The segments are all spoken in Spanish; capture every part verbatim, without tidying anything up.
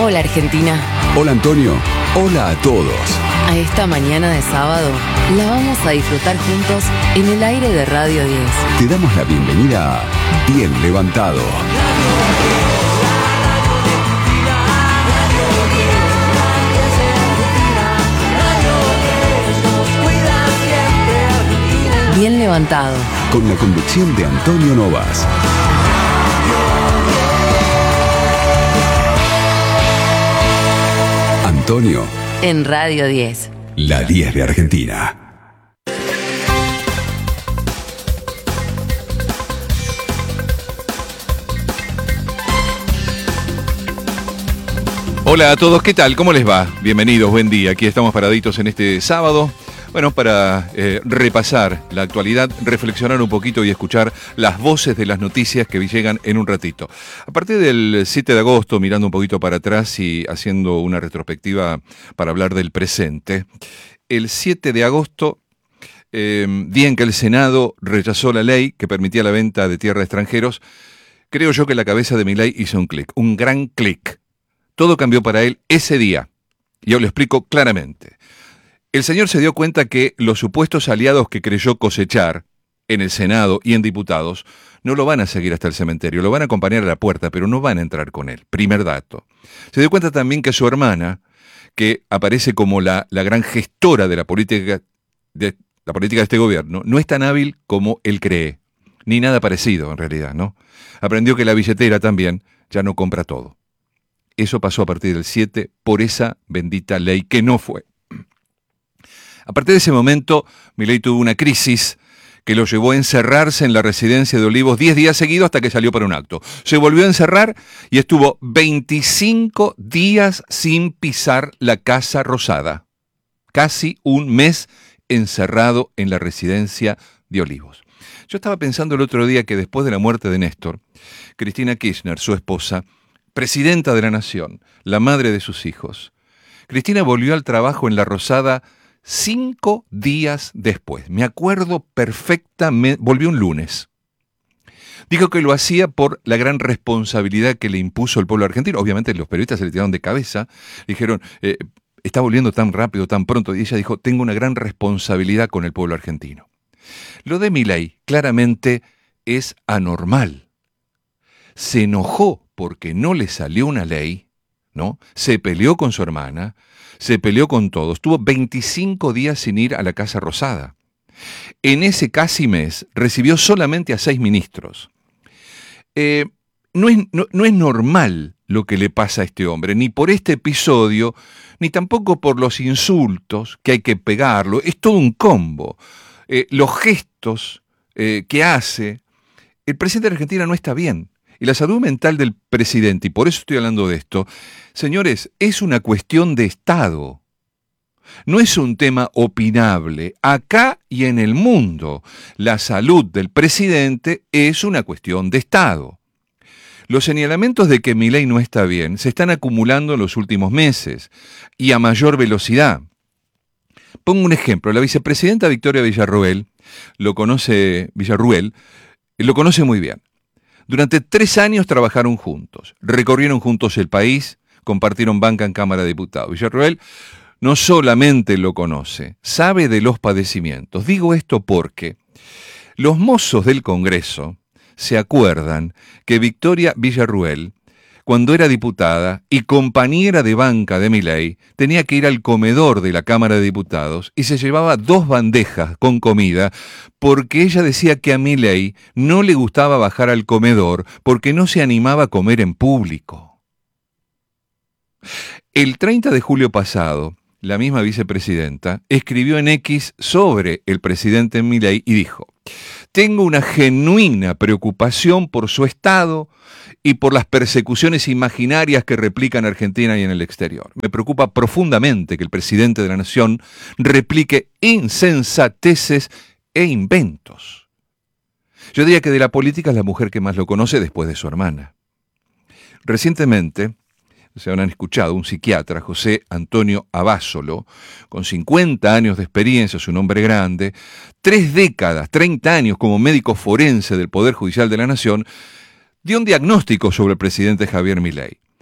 Hola Argentina. Hola Antonio. Hola a todos. A esta mañana de sábado la vamos a disfrutar juntos en el aire de Radio diez. Te damos la bienvenida a Bien Levantado. Bien Levantado. Con la conducción de Antonio Novas. Antonio. En Radio diez. La diez de Argentina. Hola a todos, ¿qué tal? ¿Cómo les va? Bienvenidos, buen día. Aquí estamos paraditos en este sábado. Bueno, para eh, repasar la actualidad, reflexionar un poquito y escuchar las voces de las noticias que llegan en un ratito. A partir del siete de agosto, mirando un poquito para atrás y haciendo una retrospectiva para hablar del presente, el siete de agosto, eh, día en que el Senado rechazó la ley que permitía la venta de tierra a extranjeros, creo yo que la cabeza de Milei hizo un clic, un gran clic. Todo cambió para él ese día. Y yo lo explico claramente. El señor se dio cuenta que los supuestos aliados que creyó cosechar en el Senado y en diputados no lo van a seguir hasta el cementerio, lo van a acompañar a la puerta, pero no van a entrar con él. Primer dato. Se dio cuenta también que su hermana, que aparece como la, la gran gestora de la política de la política de este gobierno, no es tan hábil como él cree, ni nada parecido en realidad, ¿no? Aprendió que la billetera también ya no compra todo. Eso pasó a partir del siete por esa bendita ley que no fue. A partir de ese momento, Milei tuvo una crisis que lo llevó a encerrarse en la residencia de Olivos diez días seguidos hasta que salió para un acto. Se volvió a encerrar y estuvo veinticinco días sin pisar la Casa Rosada. Casi un mes encerrado en la residencia de Olivos. Yo estaba pensando el otro día que después de la muerte de Néstor, Cristina Kirchner, su esposa, presidenta de la Nación, la madre de sus hijos, Cristina volvió al trabajo en la Rosada Cinco días después. Me acuerdo perfectamente, volvió un lunes. Dijo que lo hacía por la gran responsabilidad que le impuso el pueblo argentino. Obviamente los periodistas se le tiraron de cabeza, dijeron, eh, está volviendo tan rápido, tan pronto. Y ella dijo, tengo una gran responsabilidad con el pueblo argentino. Lo de Milei claramente es anormal. Se enojó porque no le salió una ley, ¿no? Se peleó con su hermana, se peleó con todos, tuvo veinticinco días sin ir a la Casa Rosada. En ese casi mes recibió solamente a seis ministros. Eh, no, es, no, no es normal lo que le pasa a este hombre, ni por este episodio, ni tampoco por los insultos que hay que pegarlo. Es todo un combo. Eh, los gestos eh, que hace, el presidente de Argentina no está bien. Y la salud mental del presidente, y por eso estoy hablando de esto, señores, es una cuestión de Estado. No es un tema opinable. Acá y en el mundo, la salud del presidente es una cuestión de Estado. Los señalamientos de que Milei no está bien se están acumulando en los últimos meses y a mayor velocidad. Pongo un ejemplo. La vicepresidenta Victoria Villarruel, lo conoce Villarruel, lo conoce muy bien. Durante tres años trabajaron juntos, recorrieron juntos el país, compartieron banca en Cámara de Diputados. Villarruel no solamente lo conoce, sabe de los padecimientos. Digo esto porque los mozos del Congreso se acuerdan que Victoria Villarruel, cuando era diputada y compañera de banca de Milei, tenía que ir al comedor de la Cámara de Diputados y se llevaba dos bandejas con comida porque ella decía que a Milei no le gustaba bajar al comedor porque no se animaba a comer en público. El treinta de julio pasado, la misma vicepresidenta escribió en X sobre el presidente Milei y dijo: tengo una genuina preocupación por su estado y por las persecuciones imaginarias que replica en Argentina y en el exterior. Me preocupa profundamente que el presidente de la Nación replique insensateces e inventos. Yo diría que de la política es la mujer que más lo conoce después de su hermana. Recientemente, se habrán escuchado, un psiquiatra, José Antonio Abásolo, con cincuenta años de experiencia, es un hombre grande, tres décadas, treinta años como médico forense del Poder Judicial de la Nación, dio un diagnóstico sobre el presidente Javier Milei.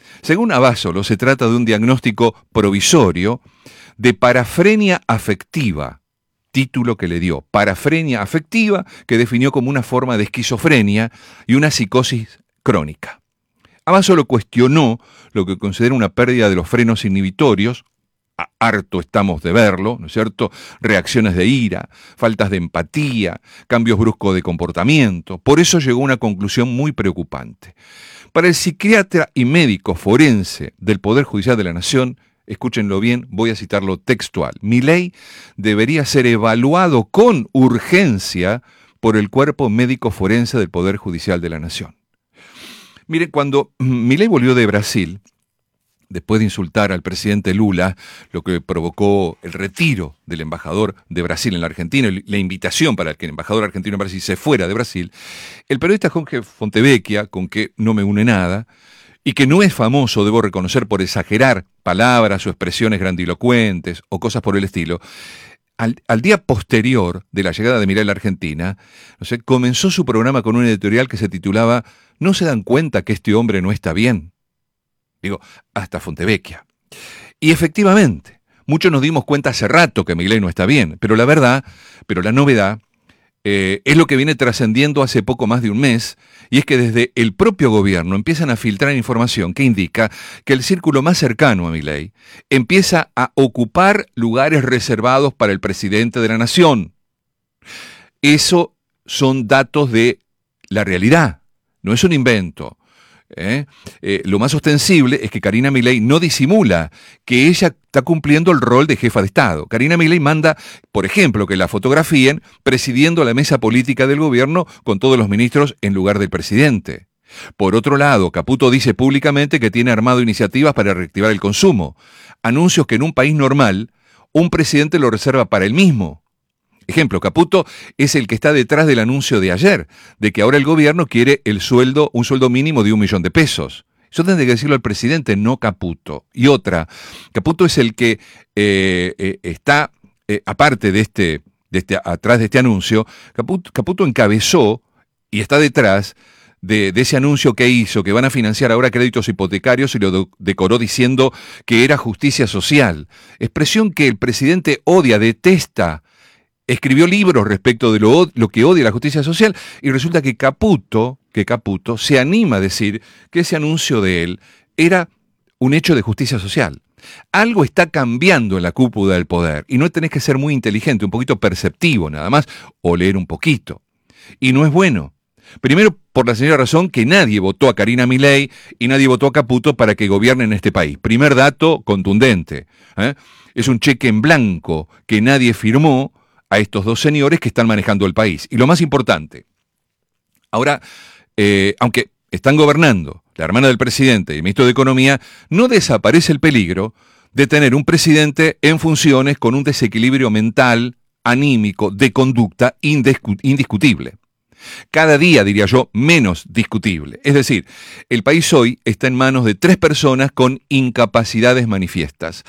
Según Abasolo, se trata de un diagnóstico provisorio de parafrenia afectiva, título que le dio, parafrenia afectiva, que definió como una forma de esquizofrenia y una psicosis crónica. Abasolo cuestionó lo que considera una pérdida de los frenos inhibitorios, harto estamos de verlo, ¿no es cierto? Reacciones de ira, faltas de empatía, cambios bruscos de comportamiento. Por eso llegó a una conclusión muy preocupante. Para el psiquiatra y médico forense del Poder Judicial de la Nación, escúchenlo bien, voy a citarlo textual, Milei debería ser evaluado con urgencia por el Cuerpo Médico Forense del Poder Judicial de la Nación. Miren, cuando Milei volvió de Brasil, después de insultar al presidente Lula, lo que provocó el retiro del embajador de Brasil en la Argentina, la invitación para que el embajador argentino en Brasil se fuera de Brasil, el periodista Jorge Fontevecchia, con que no me une nada, y que no es famoso, debo reconocer, por exagerar palabras o expresiones grandilocuentes o cosas por el estilo, al, al día posterior de la llegada de Milei a la Argentina, no sé, comenzó su programa con un editorial que se titulaba ¿No se dan cuenta que este hombre no está bien? Digo, hasta Fontevecchia. Y efectivamente, muchos nos dimos cuenta hace rato que Milei no está bien, pero la verdad, pero la novedad, eh, es lo que viene trascendiendo hace poco más de un mes, y es que desde el propio gobierno empiezan a filtrar información que indica que el círculo más cercano a Milei empieza a ocupar lugares reservados para el presidente de la nación. Eso son datos de la realidad, no es un invento. ¿Eh? Eh, lo más ostensible es que Karina Milei no disimula que ella está cumpliendo el rol de jefa de Estado. Karina Milei manda, por ejemplo, que la fotografíen presidiendo la mesa política del gobierno con todos los ministros en lugar del presidente. Por otro lado, Caputo dice públicamente que tiene armado iniciativas para reactivar el consumo. Anuncios que en un país normal un presidente lo reserva para él mismo. Ejemplo, Caputo es el que está detrás del anuncio de ayer, de que ahora el gobierno quiere el sueldo, un sueldo mínimo de un millón de pesos. Eso tendría que decirlo al presidente, no Caputo. Y otra, Caputo es el que eh, eh, está, eh, aparte de este, de este, atrás de este anuncio, Caputo, Caputo encabezó y está detrás de, de ese anuncio que hizo, que van a financiar ahora créditos hipotecarios, y lo decoró diciendo que era justicia social. Expresión que el presidente odia, detesta. Escribió libros respecto de lo, lo que odia la justicia social, y resulta que Caputo, que Caputo se anima a decir que ese anuncio de él era un hecho de justicia social. Algo está cambiando en la cúpula del poder, y no tenés que ser muy inteligente, un poquito perceptivo nada más, o leer un poquito. Y no es bueno. Primero, por la sencilla razón que nadie votó a Karina Milei y nadie votó a Caputo para que gobierne en este país. Primer dato contundente. ¿eh? Es un cheque en blanco que nadie firmó a estos dos señores que están manejando el país. Y lo más importante, ahora, eh, aunque están gobernando la hermana del presidente y el ministro de Economía, no desaparece el peligro de tener un presidente en funciones con un desequilibrio mental, anímico, de conducta indiscu- indiscutible. Cada día, diría yo, menos discutible. Es decir, el país hoy está en manos de tres personas con incapacidades manifiestas.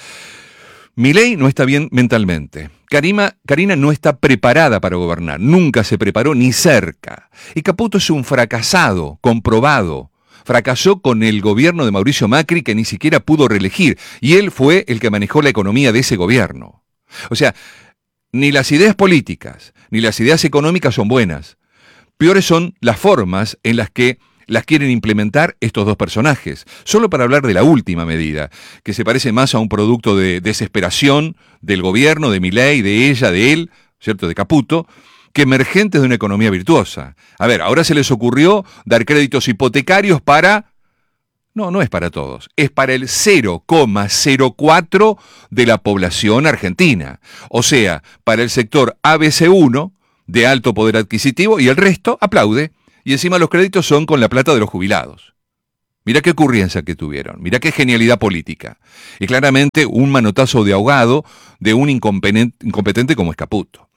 Milei no está bien mentalmente. Karima, Karina no está preparada para gobernar. Nunca se preparó ni cerca. Y Caputo es un fracasado, comprobado. Fracasó con el gobierno de Mauricio Macri, que ni siquiera pudo reelegir. Y él fue el que manejó la economía de ese gobierno. O sea, ni las ideas políticas, ni las ideas económicas son buenas. Peores son las formas en las que las quieren implementar estos dos personajes. Solo para hablar de la última medida, que se parece más a un producto de desesperación del gobierno, de Milei, de ella, de él, ¿cierto?, de Caputo, que emergentes de una economía virtuosa. A ver, ahora se les ocurrió dar créditos hipotecarios para... No, no es para todos. Es para el cero coma cero cuatro de la población argentina. O sea, para el sector A B C uno, de alto poder adquisitivo, y el resto aplaude. Y encima los créditos son con la plata de los jubilados. Mirá qué ocurrencia que tuvieron, mirá qué genialidad política. Y claramente un manotazo de ahogado de un incompetente como es Caputo.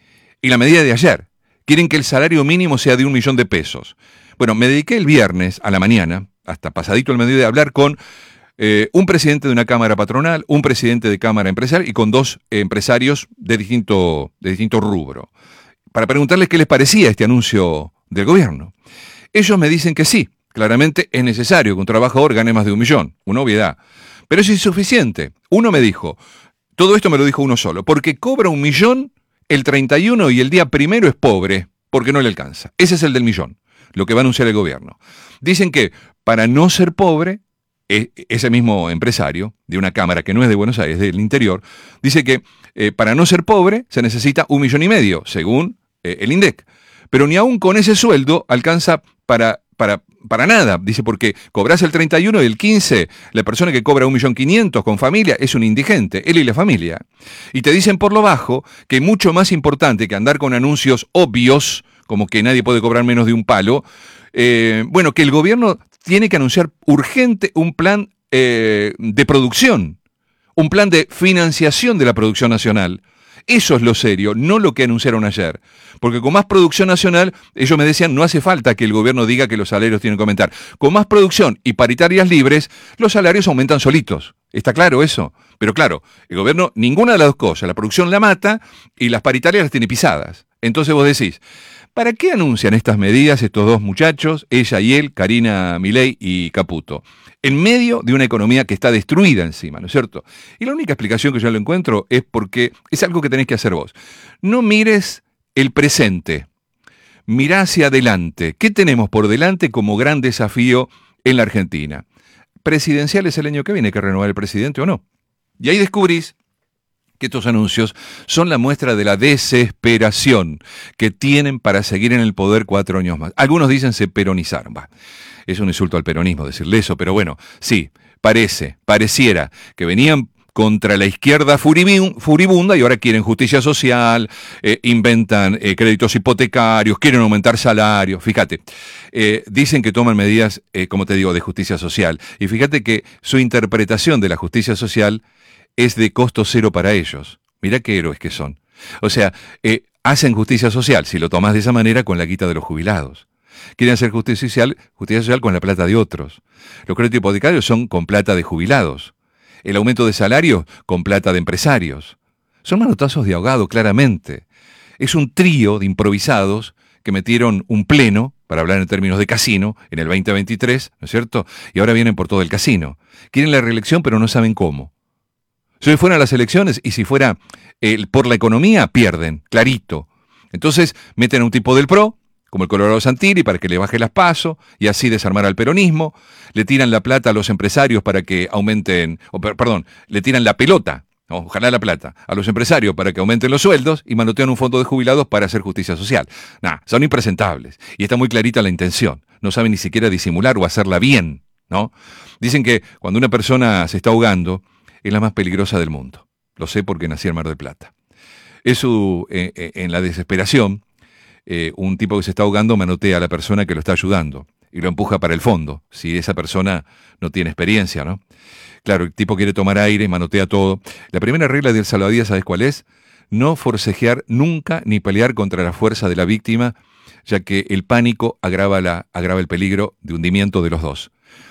Y la medida de ayer, quieren que el salario mínimo sea de un millón de pesos. Bueno, me dediqué el viernes a la mañana, hasta pasadito el mediodía, a hablar con eh, un presidente de una cámara patronal, un presidente de cámara empresarial y con dos eh, empresarios de distinto, de distinto rubro, para preguntarles qué les parecía este anuncio del gobierno. Ellos me dicen que sí, Claramente es necesario que un trabajador gane más de un millón, una obviedad. Pero es insuficiente. Uno me dijo, todo esto me lo dijo uno solo, porque cobra un millón el treinta y uno y el día primero es pobre, porque no le alcanza. Ese es el del millón, lo que va a anunciar el gobierno. Dicen que para no ser pobre, ese mismo empresario de una cámara que no es de Buenos Aires, del interior, dice que eh, para no ser pobre se necesita un millón y medio, según eh, el INDEC. Pero ni aún con ese sueldo alcanza para, para, para nada. Dice, porque cobras el treinta y uno y el quince, la persona que cobra un millón quinientos con familia es un indigente, él y la familia. Y te dicen por lo bajo que mucho más importante que andar con anuncios obvios, como que nadie puede cobrar menos de un palo, eh, bueno, que el gobierno tiene que anunciar urgente un plan eh, de producción, un plan de financiación de la producción nacional. Eso es lo serio, no lo que anunciaron ayer. Porque con más producción nacional, ellos me decían, no hace falta que el gobierno diga que los salarios tienen que aumentar. Con más producción y paritarias libres, los salarios aumentan solitos. ¿Está claro eso? Pero claro, el gobierno, ninguna de las dos cosas, la producción la mata y las paritarias las tiene pisadas. Entonces vos decís, ¿para qué anuncian estas medidas estos dos muchachos, ella y él, Karina Milei y Caputo? En medio de una economía que está destruida encima, ¿no es cierto? Y la única explicación que yo lo encuentro es porque es algo que tenés que hacer vos. No mires el presente, mirá hacia adelante. ¿Qué tenemos por delante como gran desafío en la Argentina? Presidenciales el año que viene, ¿hay que renovar el presidente o no? Y ahí descubrís que estos anuncios son la muestra de la desesperación que tienen para seguir en el poder cuatro años más. Algunos dicen se peronizaron. Bah, es un insulto al peronismo decirle eso, pero bueno, sí, parece, pareciera que venían contra la izquierda furibunda y ahora quieren justicia social, eh, inventan eh, créditos hipotecarios, quieren aumentar salarios. Fíjate, eh, dicen que toman medidas, eh, como te digo, de justicia social. Y fíjate que su interpretación de la justicia social es de costo cero para ellos. Mirá qué héroes que son. O sea, eh, hacen justicia social, si lo tomás de esa manera, con la quita de los jubilados. Quieren hacer justicia social, justicia social con la plata de otros. Los créditos hipotecarios son con plata de jubilados. El aumento de salario con plata de empresarios. Son manotazos de ahogado, claramente. Es un trío de improvisados que metieron un pleno, para hablar en términos de casino, en el veinte veintitrés, ¿no es cierto? Y ahora vienen por todo el casino. Quieren la reelección, pero no saben cómo. Si fueran las elecciones y si fuera eh, por la economía, pierden, clarito. Entonces meten a un tipo del P R O, como el Colorado Santilli, para que le baje las PASO y así desarmar al peronismo. Le tiran la plata a los empresarios para que aumenten, o, perdón, le tiran la pelota, ¿no? Ojalá la plata, a los empresarios para que aumenten los sueldos y manotean un fondo de jubilados para hacer justicia social. Nah, son impresentables. Y está muy clarita la intención. No saben ni siquiera disimular o hacerla bien, ¿no? Dicen que cuando una persona se está ahogando, es la más peligrosa del mundo. Lo sé porque nací en Mar del Plata. Eso, eh, eh, en la desesperación, eh, un tipo que se está ahogando manotea a la persona que lo está ayudando y lo empuja para el fondo, si esa persona no tiene experiencia, ¿no? Claro, el tipo quiere tomar aire y manotea todo. La primera regla del salvavidas, ¿sabes cuál es? No forcejear nunca ni pelear contra la fuerza de la víctima, ya que el pánico agrava, la, agrava el peligro de hundimiento de los dos.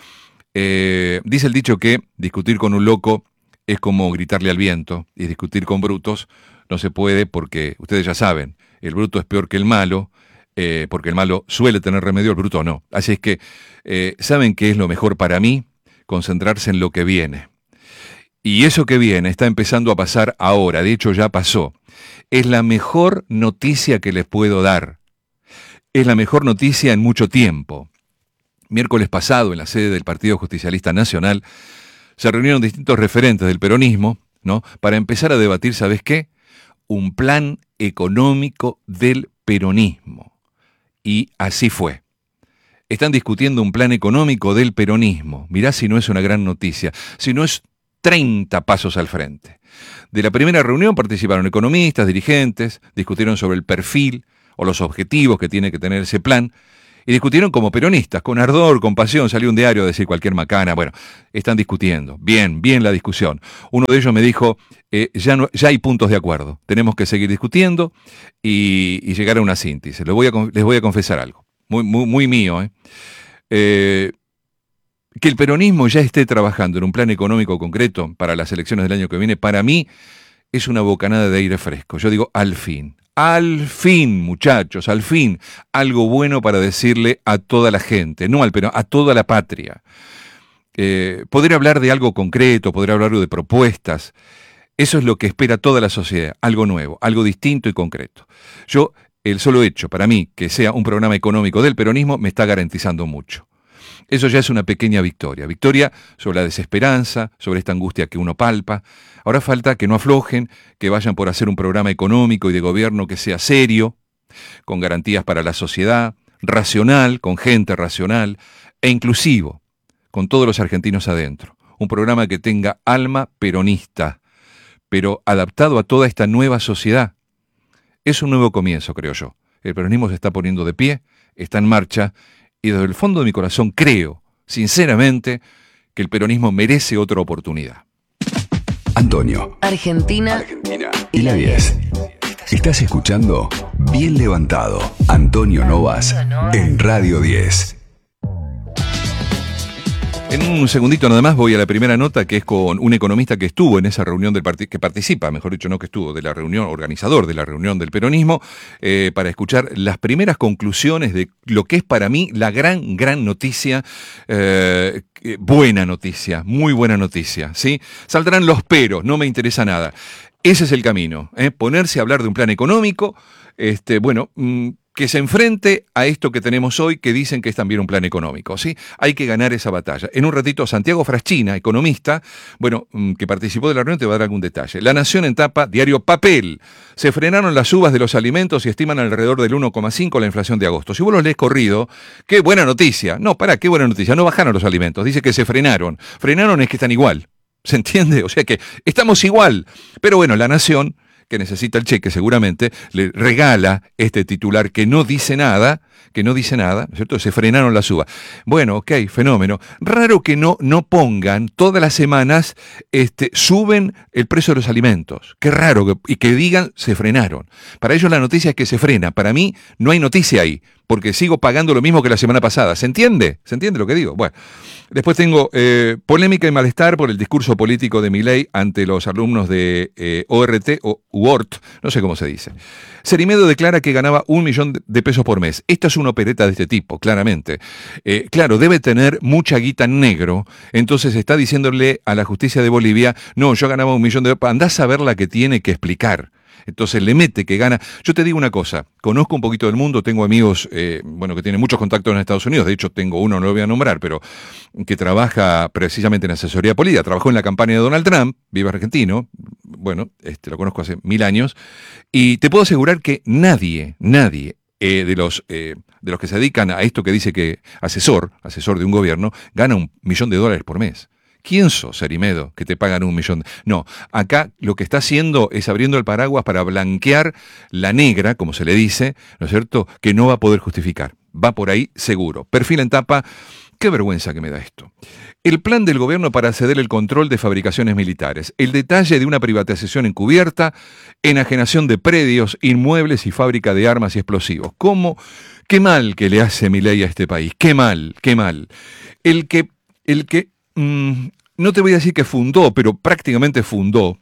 Eh, dice el dicho que discutir con un loco es como gritarle al viento, y discutir con brutos no se puede porque, ustedes ya saben, el bruto es peor que el malo, eh, porque el malo suele tener remedio, el bruto no. Así es que, eh, ¿saben qué es lo mejor para mí? Concentrarse en lo que viene. Y eso que viene está empezando a pasar ahora, de hecho ya pasó. Es la mejor noticia que les puedo dar. Es la mejor noticia en mucho tiempo. Miércoles pasado, en la sede del Partido Justicialista Nacional, se reunieron distintos referentes del peronismo, ¿no? Para empezar a debatir, ¿sabes qué? Un plan económico del peronismo. Y así fue. Están discutiendo un plan económico del peronismo. Mirá si no es una gran noticia, si no es treinta pasos al frente. De la primera reunión participaron economistas, dirigentes, discutieron sobre el perfil o los objetivos que tiene que tener ese plan, y discutieron como peronistas, con ardor, con pasión. Salió un diario a decir cualquier macana. Bueno, están discutiendo. Bien, bien la discusión. Uno de ellos me dijo, eh, ya, no, ya hay puntos de acuerdo. Tenemos que seguir discutiendo y, y llegar a una síntesis. Les voy a, les voy a confesar algo. Muy, muy, muy mío. ¿eh? Eh, que el peronismo ya esté trabajando en un plan económico concreto para las elecciones del año que viene, para mí es una bocanada de aire fresco. Yo digo, al fin. al fin, muchachos, al fin, algo bueno para decirle a toda la gente, no al pero a toda la patria. Eh, poder hablar de algo concreto, poder hablar de propuestas, eso es lo que espera toda la sociedad, algo nuevo, algo distinto y concreto. Yo, el solo hecho, para mí, que sea un programa económico del peronismo, me está garantizando mucho. Eso ya es una pequeña victoria. Victoria sobre la desesperanza, sobre esta angustia que uno palpa. Ahora falta que no aflojen, que vayan por hacer un programa económico y de gobierno que sea serio, con garantías para la sociedad, racional, con gente racional, e inclusivo, con todos los argentinos adentro. Un programa que tenga alma peronista, pero adaptado a toda esta nueva sociedad. Es un nuevo comienzo, creo yo. El peronismo se está poniendo de pie, está en marcha, y desde el fondo de mi corazón creo, sinceramente, que el peronismo merece otra oportunidad. Antonio, Argentina, Argentina y la diez. Estás escuchando Bien Levantado, Antonio Novas, en Radio diez. En un segundito nada más voy a la primera nota, que es con un economista que estuvo en esa reunión del partido, que participa, mejor dicho, no que estuvo, de la reunión, organizador de la reunión del peronismo, eh, para escuchar las primeras conclusiones de lo que es para mí la gran, gran noticia, eh, buena noticia, muy buena noticia, ¿sí? Saldrán los peros, no me interesa nada. Ese es el camino, ¿eh? Ponerse a hablar de un plan económico, este, bueno... Mmm, que se enfrente a esto que tenemos hoy, que dicen que es también un plan económico, ¿sí? Hay que ganar esa batalla. En un ratito, Santiago Fraschina, economista, bueno, que participó de la reunión, te va a dar algún detalle. La Nación en tapa, diario Papel. Se frenaron las subas de los alimentos y estiman alrededor del uno coma cinco la inflación de agosto. Si vos los lees corrido, qué buena noticia. No, pará, qué buena noticia. No bajaron los alimentos, dice que se frenaron. Frenaron es que están igual. ¿Se entiende? O sea que estamos igual. Pero bueno, La Nación, que necesita el cheque seguramente, le regala este titular que no dice nada, que no dice nada, ¿no es cierto? Se frenaron las uvas. Bueno, ok, fenómeno. Raro que no, no pongan todas las semanas, este, suben el precio de los alimentos. Qué raro, que, y que digan se frenaron. Para ellos la noticia es que se frena. Para mí no hay noticia ahí, porque sigo pagando lo mismo que la semana pasada. ¿Se entiende? ¿Se entiende lo que digo? Bueno, después tengo eh, polémica y malestar por el discurso político de Milei ante los alumnos de eh, O R T o U O R T, no sé cómo se dice. Cerimedo declara que ganaba un millón de pesos por mes. Esta es una opereta de este tipo, claramente. Eh, claro, debe tener mucha guita en negro, entonces está diciéndole a la justicia de Bolivia, no, yo ganaba un millón de pesos, andás a ver la que tiene que explicar. Entonces le mete que gana. Yo te digo una cosa, conozco un poquito del mundo, tengo amigos, eh, bueno, que tienen muchos contactos en Estados Unidos, de hecho tengo uno, no lo voy a nombrar, pero que trabaja precisamente en asesoría política, trabajó en la campaña de Donald Trump, vive argentino, bueno, este, lo conozco hace mil años, y te puedo asegurar que nadie, nadie eh, de los eh, de los que se dedican a esto que dice que asesor, asesor de un gobierno, gana un millón de dólares por mes. ¿Quién sos, Cerimedo, que te pagan un millón? No, acá lo que está haciendo es abriendo el paraguas para blanquear la negra, como se le dice, ¿no es cierto?, que no va a poder justificar. Va por ahí seguro. Perfil en tapa, qué vergüenza que me da esto. El plan del gobierno para ceder el control de fabricaciones militares. El detalle de una privatización encubierta, enajenación de predios, inmuebles y fábrica de armas y explosivos. ¿Cómo? Qué mal que le hace Milei a este país. Qué mal, qué mal. El que... El que Mm, no te voy a decir que fundó, pero prácticamente fundó,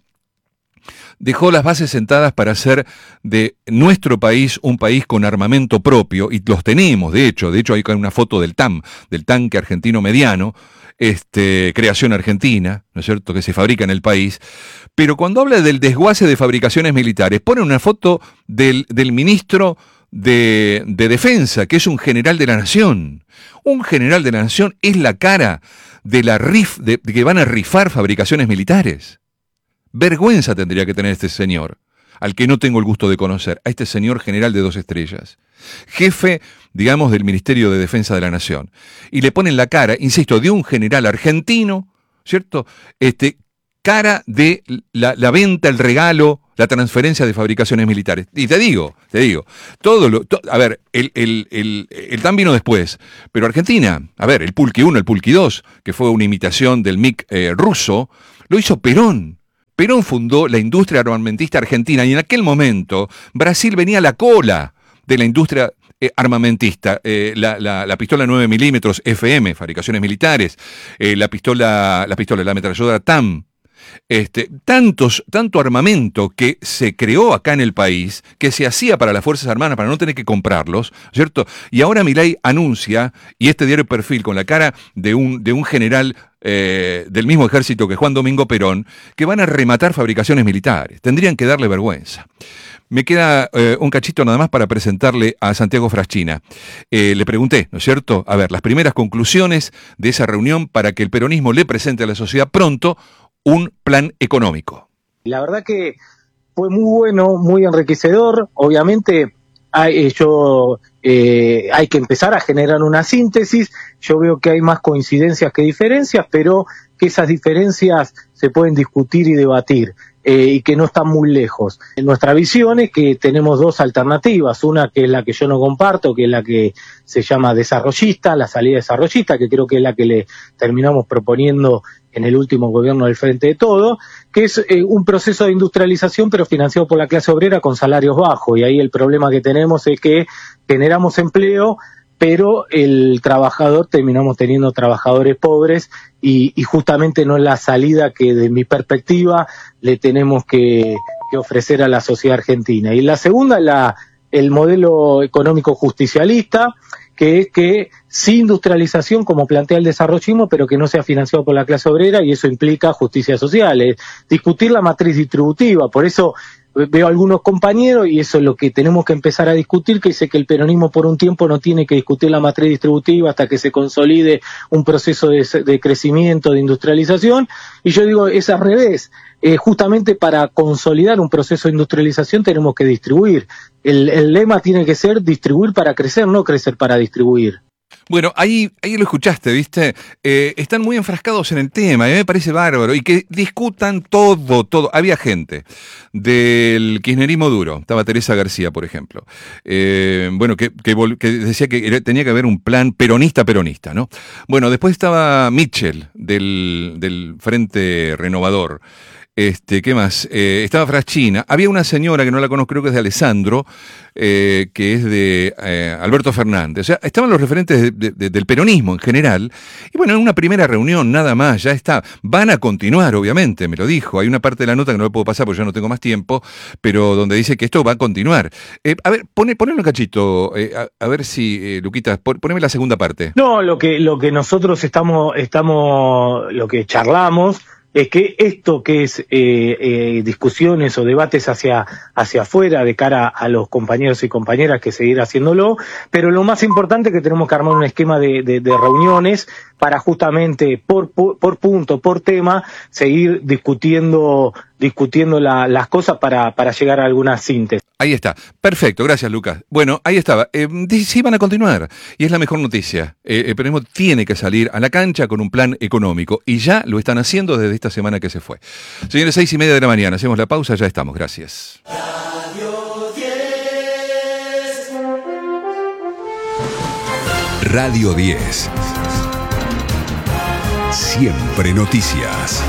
dejó las bases sentadas para hacer de nuestro país un país con armamento propio, y los tenemos, de hecho, de hecho hay una foto del T A M, del tanque argentino mediano, este, creación argentina, ¿no es cierto?, que se fabrica en el país, pero cuando habla del desguace de fabricaciones militares, pone una foto del, del ministro de, de Defensa, que es un general de la Nación. Un general de la Nación es la cara de la rif, de, de que van a rifar fabricaciones militares. Vergüenza tendría que tener este señor, al que no tengo el gusto de conocer, a este señor general de dos estrellas, jefe, digamos, del Ministerio de Defensa de la Nación. Y le ponen la cara, insisto, de un general argentino, ¿cierto?, Este, cara de la, la venta, el regalo, la transferencia de fabricaciones militares. Y te digo, te digo, todo lo, to, a ver, el, el, el, el T A M vino después, pero Argentina, a ver, el Pulqui uno, el Pulqui dos, que fue una imitación del MiG eh, ruso, lo hizo Perón. Perón fundó la industria armamentista argentina y en aquel momento Brasil venía a la cola de la industria eh, armamentista. Eh, la, la, la pistola nueve milímetros F M, fabricaciones militares, eh, la pistola, la pistola, la ametralladora T A M, Este, tantos, tanto armamento que se creó acá en el país, que se hacía para las Fuerzas Armadas para no tener que comprarlos, ¿cierto? Y ahora Milei anuncia, y este diario Perfil, con la cara de un, de un general eh, del mismo ejército que Juan Domingo Perón, que van a rematar fabricaciones militares. Tendrían que darle vergüenza. Me queda eh, un cachito nada más para presentarle a Santiago Fraschina. Eh, le pregunté, ¿no es cierto? A ver, las primeras conclusiones de esa reunión para que el peronismo le presente a la sociedad pronto un plan económico. La verdad que fue muy bueno, muy enriquecedor. Obviamente hay, yo, eh, hay que empezar a generar una síntesis. Yo veo que hay más coincidencias que diferencias, pero que esas diferencias se pueden discutir y debatir. Eh, y que no están muy lejos. En nuestra visión es que tenemos dos alternativas, una que es la que yo no comparto, que es la que se llama desarrollista, la salida desarrollista, que creo que es la que le terminamos proponiendo en el último gobierno del Frente de Todo, que es eh, un proceso de industrialización pero financiado por la clase obrera con salarios bajos, y ahí el problema que tenemos es que generamos empleo, pero el trabajador, terminamos teniendo trabajadores pobres y, y justamente no es la salida que de mi perspectiva le tenemos que, que ofrecer a la sociedad argentina. Y la segunda, la, el modelo económico justicialista, que es que sí industrialización como plantea el desarrollismo, pero que no sea financiado por la clase obrera, y eso implica justicia social, es discutir la matriz distributiva. Por eso veo a algunos compañeros, y eso es lo que tenemos que empezar a discutir, que dice que el peronismo por un tiempo no tiene que discutir la matriz distributiva hasta que se consolide un proceso de, de crecimiento, de industrialización, y yo digo, es al revés. Eh, justamente para consolidar un proceso de industrialización tenemos que distribuir. El, el lema tiene que ser distribuir para crecer, no crecer para distribuir. Bueno, ahí, ahí lo escuchaste, ¿viste? Eh, están muy enfrascados en el tema, y a mí me parece bárbaro, y que discutan todo, todo. Había gente del kirchnerismo duro, estaba Teresa García, por ejemplo, eh, bueno, que, que, que decía que tenía que haber un plan peronista-peronista, ¿no? Bueno, después estaba Mitchell, del, del Frente Renovador. Este, ¿qué más? Eh, estaba Fraschina. Había una señora que no la conozco, creo que es de Alessandro, eh, que es de eh, Alberto Fernández. O sea, estaban los referentes de, de, de, del peronismo en general. Y bueno, en una primera reunión nada más, ya está. Van a continuar, obviamente, me lo dijo. Hay una parte de la nota que no le puedo pasar porque yo no tengo más tiempo, pero donde dice que esto va a continuar. Eh, a ver, pone, ponelo un cachito, eh, a, a ver si, eh, Luquita, pon, poneme la segunda parte. No, lo que, lo que nosotros estamos, estamos, lo que charlamos, es que esto que es eh, eh, discusiones o debates hacia hacia afuera de cara a los compañeros y compañeras que seguir haciéndolo, pero lo más importante es que tenemos que armar un esquema de, de, de reuniones para justamente por, por, por punto, por tema, seguir discutiendo discutiendo la, las cosas para, para llegar a alguna síntesis. Ahí está. Perfecto, gracias Lucas. Bueno, ahí estaba. Eh, sí van a continuar y es la mejor noticia. Eh, el peronismo tiene que salir a la cancha con un plan económico y ya lo están haciendo desde esta semana que se fue. Señores, seis y media de la mañana, hacemos la pausa, ya estamos. Gracias. Radio diez. Radio diez. Siempre noticias.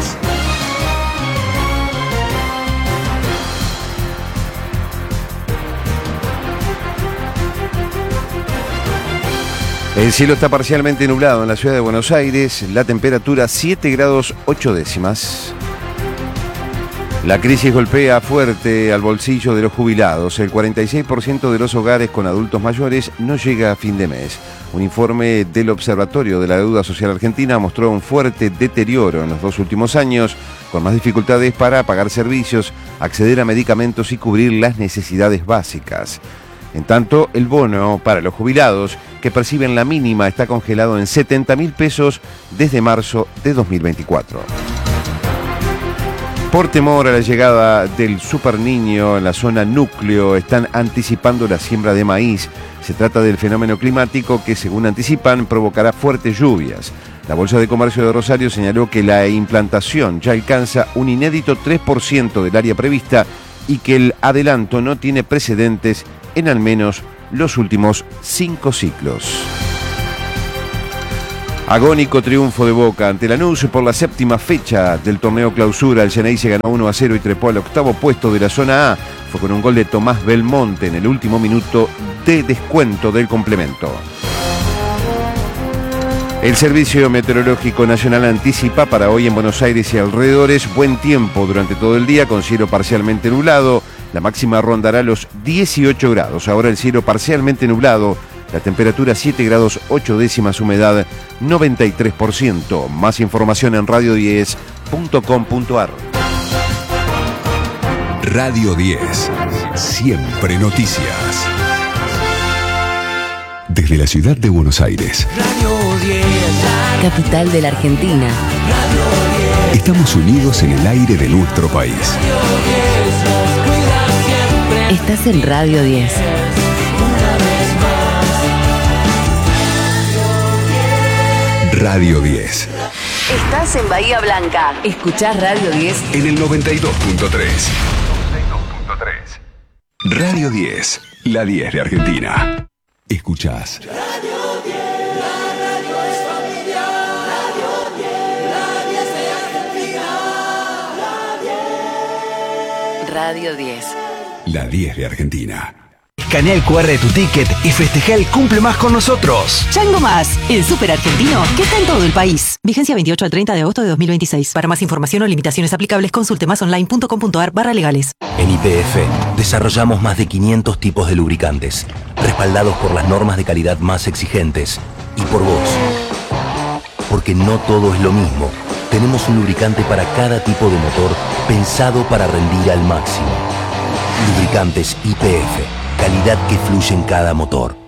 El cielo está parcialmente nublado en la ciudad de Buenos Aires, la temperatura siete grados ocho décimas. La crisis golpea fuerte al bolsillo de los jubilados. El cuarenta y seis por ciento de los hogares con adultos mayores no llega a fin de mes. Un informe del Observatorio de la Deuda Social Argentina mostró un fuerte deterioro en los dos últimos años, con más dificultades para pagar servicios, acceder a medicamentos y cubrir las necesidades básicas. En tanto, el bono para los jubilados que perciben la mínima está congelado en setenta mil pesos desde marzo de dos mil veinticuatro. Por temor a la llegada del Super Niño en la zona núcleo, están anticipando la siembra de maíz. Se trata del fenómeno climático que, según anticipan, provocará fuertes lluvias. La Bolsa de Comercio de Rosario señaló que la implantación ya alcanza un inédito tres por ciento del área prevista y que el adelanto no tiene precedentes en al menos los últimos cinco ciclos. Agónico triunfo de Boca ante Lanús por la séptima fecha del torneo clausura. El Xeneize ganó uno a cero y trepó al octavo puesto de la zona A. Fue con un gol de Tomás Belmonte en el último minuto de descuento del complemento. El Servicio Meteorológico Nacional anticipa para hoy en Buenos Aires y alrededores buen tiempo durante todo el día con cielo parcialmente nublado. La máxima rondará los dieciocho grados. Ahora el cielo parcialmente nublado. La temperatura siete grados ocho décimas, humedad noventa y tres por ciento. Más información en radio diez punto com punto ar. Radio diez. Siempre noticias. Desde la ciudad de Buenos Aires. Radio diez. Capital de la Argentina. Radio diez. Estamos unidos en el aire de nuestro país. Radio diez nos cuida siempre. Estás en Radio diez. Radio diez. Estás en Bahía Blanca. Escuchás Radio diez en el noventa y dos punto tres. Radio diez, la diez de Argentina. Escuchás. Radio diez, la radio es familiar. Radio diez, la diez de Argentina. La diez. Radio diez. La diez de Argentina. Escanea el cu erre de tu ticket y festeja el cumple más con nosotros. Chango Más, el súper argentino que está en todo el país. Vigencia veintiocho al treinta de agosto de dos mil veintiséis. Para más información o limitaciones aplicables, consulte másonline punto com punto ar barra legales. En Y P F desarrollamos más de quinientos tipos de lubricantes, respaldados por las normas de calidad más exigentes y por vos. Porque no todo es lo mismo. Tenemos un lubricante para cada tipo de motor pensado para rendir al máximo. Lubricantes Y P F. Calidad que fluye en cada motor.